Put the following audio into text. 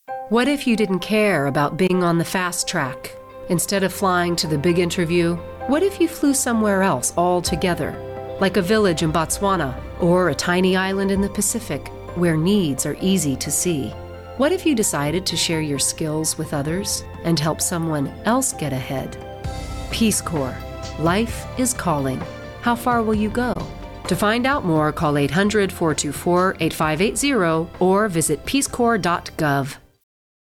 What if you didn't care about being on the fast track? Instead of flying to the big interview, what if you flew somewhere else altogether? Like a village in Botswana or a tiny island in the Pacific where needs are easy to see. What if you decided to share your skills with others and help someone else get ahead? Peace Corps. Life is calling. How far will you go? To find out more, call 800-424-8580 or visit peacecorps.gov.